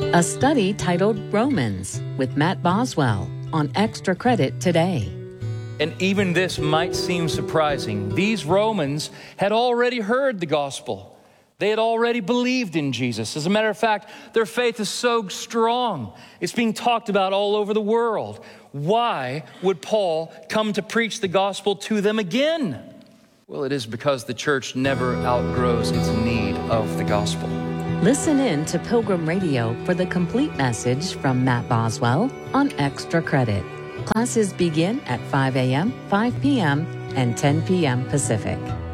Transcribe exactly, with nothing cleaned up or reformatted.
A study titled Romans with Matt Boswell on Extra Credit today. And even this might seem surprising. These Romans had already heard the gospel. They had already believed in Jesus. As a matter of fact, their faith is so strong. It's being talked about all over the world. Why would Paul come to preach the gospel to them again? Well, it is because the church never outgrows its need of the gospel. Listen in to Pilgrim Radio for the complete message from Matt Boswell on Extra Credit. Classes begin at five a.m., five p.m., and ten p.m. Pacific.